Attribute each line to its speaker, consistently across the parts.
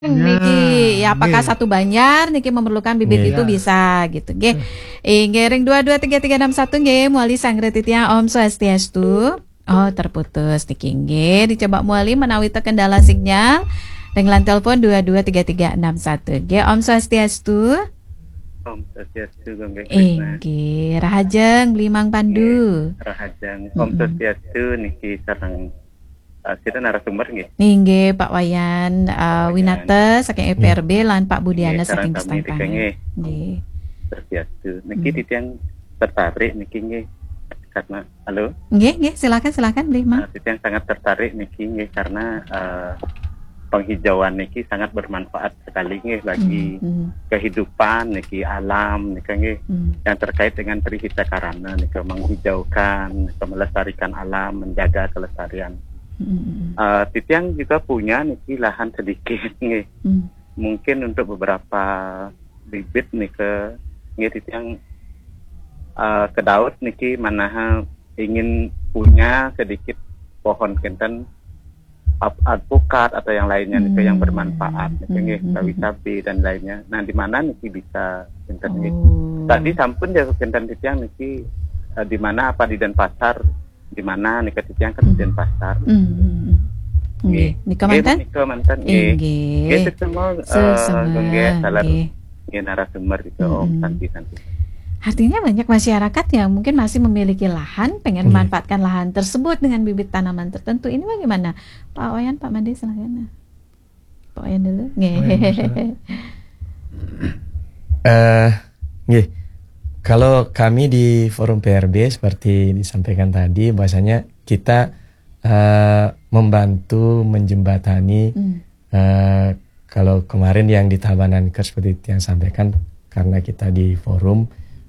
Speaker 1: niki ya apakah
Speaker 2: nggih.
Speaker 1: satu banjar niki memerlukan bibit
Speaker 3: Nggih.
Speaker 1: itu bisa gitu nggih. Ring 223361 nggih muali sangretitnya Om Swastiastu. Oh terputus niki nggih dicoba muali menawi teu kendala sinyal dengan telepon 223361 nggih Om Swastiastu.
Speaker 4: Om Swastiastu Gangga Krishna.
Speaker 1: Nggih rahajeng Blimang Pandu.
Speaker 4: Rahajeng Om Swastiastu niki sareng kita narasumber nggih.
Speaker 1: Nggih Pak Wayan Winata saking EPRB lan Pak Budiana
Speaker 4: Nggih, sareng
Speaker 1: saking
Speaker 4: kami
Speaker 1: Pestang
Speaker 4: tiga nggih.
Speaker 1: Nggih.
Speaker 4: Swastiastu. Niki titiang tertarik niki nggih karena halo.
Speaker 1: Nggih silakan Blimang.
Speaker 4: Titiang sangat tertarik niki nggih karena penghijauan niki sangat bermanfaat sekali nggih bagi kehidupan niki alam niki nggih yang terkait dengan Trihita Karana niki menghijaukan, melestarikan alam, menjaga kelestarian. Titiang juga punya niki lahan sedikit nggih. Mungkin untuk beberapa bibit niki nggih titiang ke Daud niki manaha ingin punya sedikit pohon kenten alpukat atau yang lainnya niki yang bermanfaat niki sawi-sawi dan lainnya. Nah di mana niki bisa kenten niki. Tadi sampun ya kenten titiang niki di mana apa di Denpasar di mana niki titiang kan di Denpasar.
Speaker 1: Nggih. Nika mantan
Speaker 4: nggih.
Speaker 1: Nggih.
Speaker 4: Itu semua nggih salah nggih narasumber itu Om Santi.
Speaker 1: Artinya banyak masyarakat yang mungkin masih memiliki lahan, pengen memanfaatkan lahan tersebut dengan bibit tanaman tertentu. Ini bagaimana? Pak Wayan, Pak Made, silakan. Pak Wayan dulu.
Speaker 3: Nggih. Kalau kami di Forum PRB seperti disampaikan tadi, bahasanya kita membantu menjembatani. Kalau kemarin yang di Tabanan seperti yang sampaikan, karena kita di forum.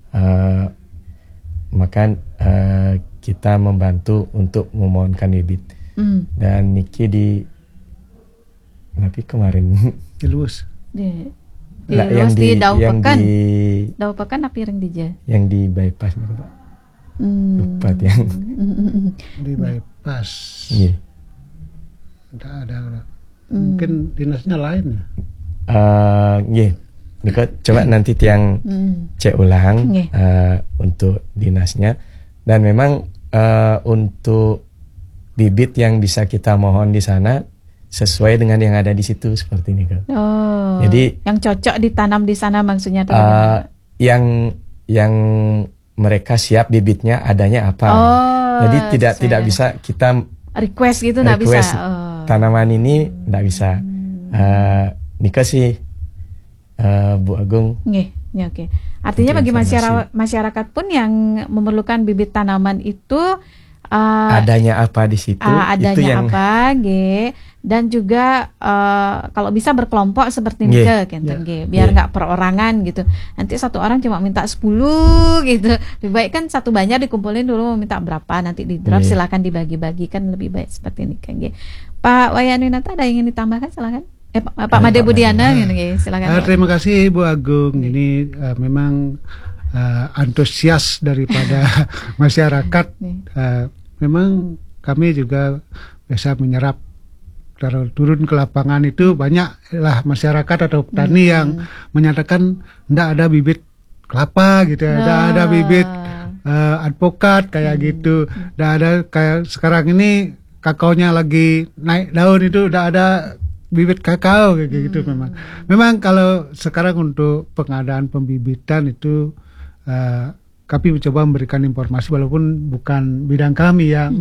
Speaker 3: Maka kita membantu untuk memohonkan bibit dan niki di tapi kemarin
Speaker 1: di luas
Speaker 3: yang
Speaker 1: di Daupekan apa
Speaker 3: yang di bypass nih Pak lupa yang
Speaker 2: di bypass ada mungkin dinasnya lain ya. Niko coba nanti tiang cek ulang untuk dinasnya dan memang untuk bibit yang bisa kita mohon di sana sesuai dengan yang ada di situ seperti ini Kak. Jadi
Speaker 1: yang cocok ditanam di sana maksudnya
Speaker 3: yang mereka siap bibitnya adanya apa. Jadi tidak bisa kita
Speaker 1: request gitu nggak bisa.
Speaker 3: Tanaman ini nggak bisa. Niko sih Bu Agung.
Speaker 1: Oke. Artinya bagi masyarakat pun yang memerlukan bibit tanaman itu
Speaker 3: adanya apa di situ?
Speaker 1: Adanya
Speaker 3: itu yang
Speaker 1: apa, dan juga kalau bisa berkelompok seperti ini biar nggak perorangan gitu. Nanti satu orang cuma minta 10 gitu. Lebih baik kan satu banyak dikumpulin dulu minta berapa nanti di drop silakan dibagi-bagikan lebih baik seperti ini kan. Pak Wayan Winata ada yang ingin ditambahkan silakan. Pak Made Budiana silakan.
Speaker 2: Terima kasih Bu Agung. Ini memang antusias daripada masyarakat. Memang kami juga biasa menyerap kalau turun ke lapangan itu banyaklah masyarakat atau petani yang menyatakan tidak ada bibit kelapa gitu, tidak ada bibit alpukat kayak gitu, tidak ada kayak sekarang ini kakaonya lagi naik daun itu tidak ada bibit kakao kayak gitu. Memang kalau sekarang untuk pengadaan pembibitan itu kami mencoba memberikan informasi walaupun bukan bidang kami ya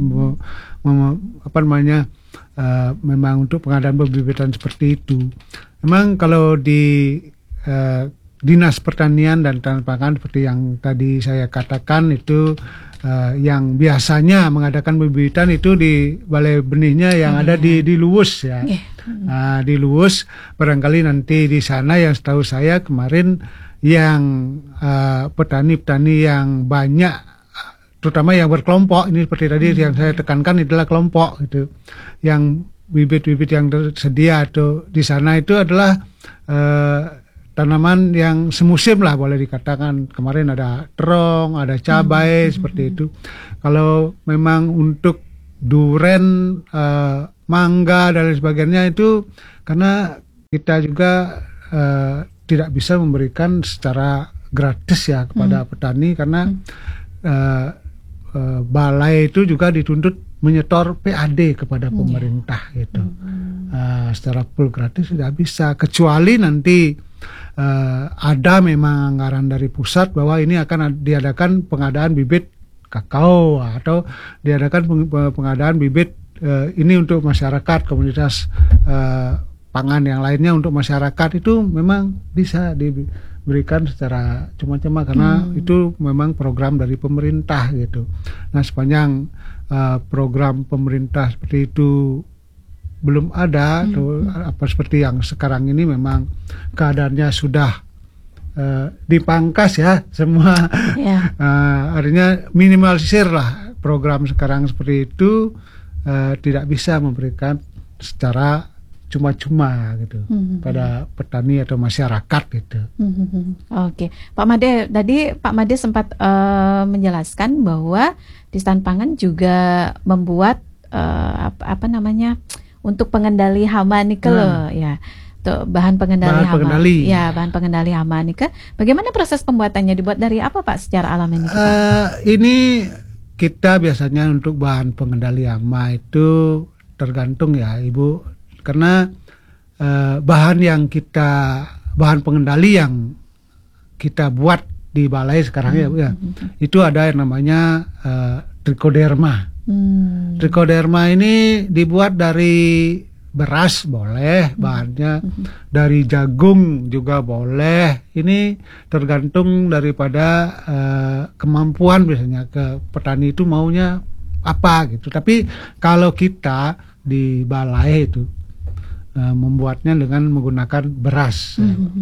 Speaker 2: memang untuk pengadaan pembibitan seperti itu. Memang kalau di Dinas Pertanian dan Tanaman Pangan seperti yang tadi saya katakan itu yang biasanya mengadakan pembibitan itu di balai benihnya yang ada di Luwus ya. Di Luwus barangkali nanti di sana yang setahu saya kemarin yang petani-petani yang banyak terutama yang berkelompok ini seperti tadi yang saya tekankan adalah kelompok itu. Yang bibit-bibit yang tersedia atau di sana itu adalah tanaman yang semusim lah boleh dikatakan. Kemarin ada terong, ada cabai seperti itu. Kalau memang untuk duren, mangga dan lain sebagainya itu karena kita juga tidak bisa memberikan secara gratis ya kepada petani, karena balai itu juga dituntut menyetor PAD kepada pemerintah gitu. Secara full gratis tidak bisa, kecuali nanti ada memang anggaran dari pusat bahwa ini akan diadakan pengadaan bibit kakao atau diadakan pengadaan bibit ini untuk masyarakat, komunitas pangan yang lainnya untuk masyarakat, itu memang bisa diberikan secara cuma-cuma karena itu memang program dari pemerintah gitu. Nah, sepanjang program pemerintah seperti itu belum ada atau apa seperti yang sekarang ini, memang keadaannya sudah dipangkas ya semua. Artinya minimalisir lah program sekarang seperti itu, tidak bisa memberikan secara cuma-cuma gitu pada petani atau masyarakat gitu.
Speaker 1: Oke, Pak Made, tadi Pak Made sempat menjelaskan bahwa di Stan Pangan juga membuat untuk pengendali hama nikel ya, untuk bahan pengendali hama. Ya, bahan pengendali hama nikel. Bagaimana proses pembuatannya, dibuat dari apa Pak secara alami ini?
Speaker 2: Ini kita biasanya untuk bahan pengendali hama itu tergantung ya Ibu. Karena bahan pengendali yang kita buat di balai sekarang ya, itu ada yang namanya trichoderma. Trichoderma ini dibuat dari beras boleh bahannya, dari jagung juga boleh. Ini tergantung daripada kemampuan biasanya ke petani itu maunya apa gitu. Tapi kalau kita di balai itu membuatnya dengan menggunakan beras.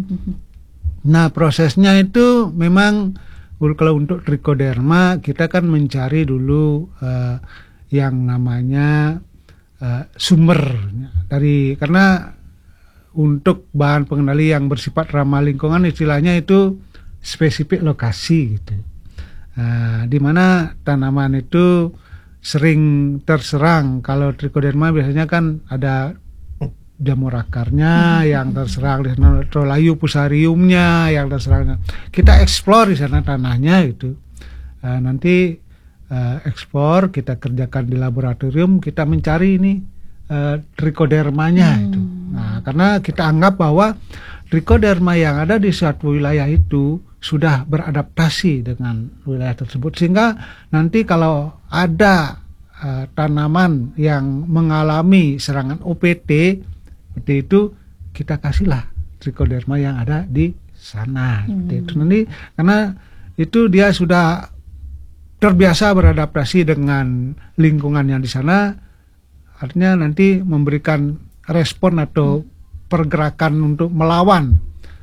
Speaker 2: Nah, prosesnya itu memang kalau untuk trichoderma kita kan mencari dulu yang namanya sumber dari, karena untuk bahan pengendali yang bersifat ramah lingkungan istilahnya itu spesifik lokasi gitu. Di mana tanaman itu sering terserang. Kalau trichoderma biasanya kan ada jamur akarnya yang terserang di sana, Trolayu fusariumnya yang terserang. Kita eksplor di sana tanahnya itu. Nanti eksplor, kita kerjakan di laboratorium, kita mencari ini trichodermanya itu. Nah, karena kita anggap bahwa trichoderma yang ada di suatu wilayah itu sudah beradaptasi dengan wilayah tersebut, sehingga nanti kalau ada tanaman yang mengalami serangan OPT seperti itu, kita kasihlah trichoderma yang ada di sana. Itu nanti karena itu dia sudah terbiasa beradaptasi dengan lingkungan yang di sana, artinya nanti memberikan respon atau pergerakan untuk melawan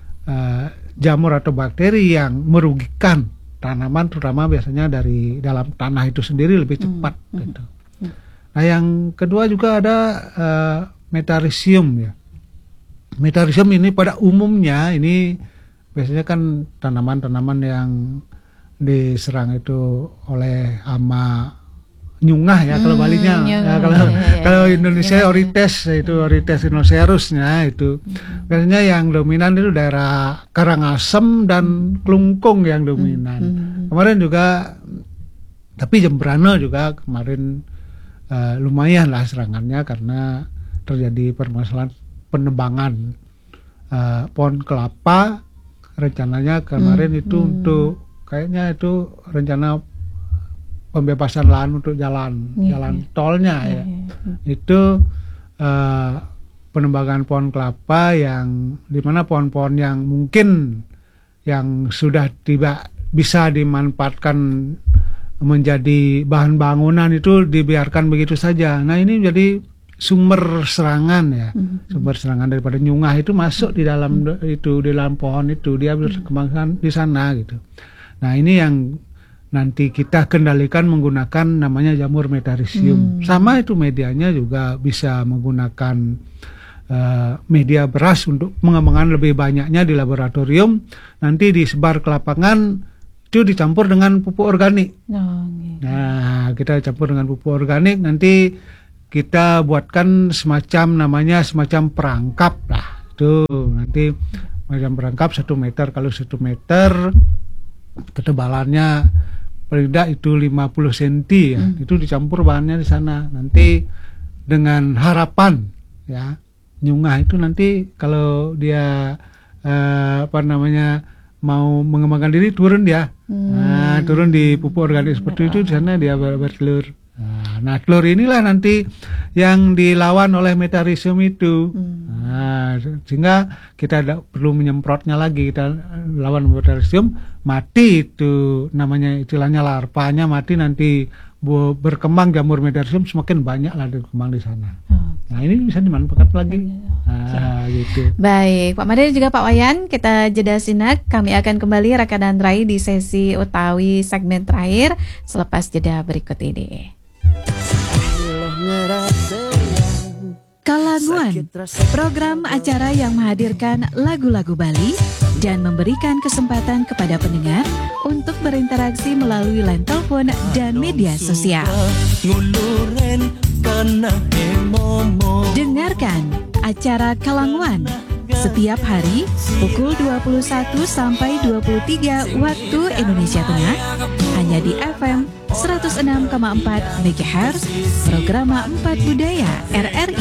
Speaker 2: jamur atau bakteri yang merugikan tanaman, terutama biasanya dari dalam tanah itu sendiri lebih cepat gitu. Nah, yang kedua juga ada metarhizium ya. Metarhizium ini pada umumnya ini biasanya kan tanaman-tanaman yang diserang itu oleh hama nyungah ya, kalau Balinya ya, kalau Indonesia Orites, itu Orites rhinocerusnya itu biasanya yang dominan itu daerah Karangasem dan Klungkung yang dominan. Kemarin juga, tapi Jembrana juga kemarin lumayan lah serangannya karena terjadi permasalahan penebangan pohon kelapa. Rencananya kemarin itu untuk kayaknya itu rencana pembebasan lahan untuk jalan tolnya ya. Itu penebangan pohon kelapa yang dimana pohon-pohon yang mungkin yang sudah bisa dimanfaatkan menjadi bahan bangunan itu dibiarkan begitu saja. Nah, ini menjadi sumber serangan ya, sumber serangan daripada nyungah itu masuk di dalam itu, di dalam pohon itu, dia berkembang di sana gitu. Nah, ini yang nanti kita kendalikan menggunakan namanya jamur metarhizium. Sama itu medianya juga bisa menggunakan media beras untuk mengembangkan lebih banyaknya di laboratorium. Nanti disebar ke lapangan, itu dicampur dengan pupuk organik. Nah, kita campur dengan pupuk organik, nanti kita buatkan semacam perangkap lah. itu nanti medan perangkap 1 meter. Kalau 1 meter ketebalannya paling tidak itu 50 cm ya. Itu dicampur bahannya di sana. Nanti dengan harapan ya, nyungah itu nanti kalau dia mau mengembangkan diri turun dia. Turun di pupuk organik seperti itu, di sana dia bertelur. Nah, telur inilah nanti yang dilawan oleh metarisium itu. Sehingga kita tidak perlu menyemprotnya lagi, kita lawan metarisium, mati itu namanya, istilahnya larvanya mati, nanti berkembang jamur metarisium semakin banyak lah berkembang di sana. Nah, ini bisa dimanfaatkan lagi. Gitu.
Speaker 1: Baik, Pak Made dan juga Pak Wayan, kita jeda sinak. Kami akan kembali Raka dan Rai di sesi utawi segmen terakhir selepas jeda berikut ini.
Speaker 5: Kalanguan, program acara yang menghadirkan lagu-lagu Bali dan memberikan kesempatan kepada pendengar untuk berinteraksi melalui line telepon dan media sosial. Dengarkan acara Kalanguan setiap hari pukul 21 sampai 23 waktu Indonesia Tengah hanya di FM 106,4 MHz, Programa 4 Budaya RRI